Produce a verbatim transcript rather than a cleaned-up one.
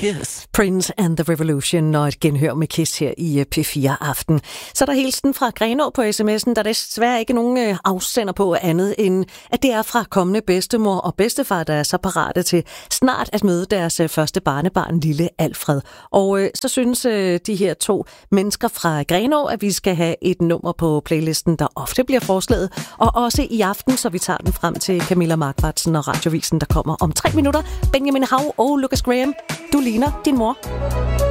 Kiss. Prince and the Revolution og et genhør med Kiss her i P fire Aften. Så er der hilsen fra Grenaa på sms'en, der er desværre ikke nogen afsender på andet, end at det er fra kommende bedstemor og bedstefar, der er så parate til snart at møde deres første barnebarn, lille Alfred. Og øh, så synes øh, de her to mennesker fra Grenaa, at vi skal have et nummer på playlisten, der ofte bliver foreslået, og også i aften, så vi tager den frem til Camilla Markvartsen og Radiovisen, der kommer om tre minutter. Benjamin Hav og Lucas Graham, du ligner din mor.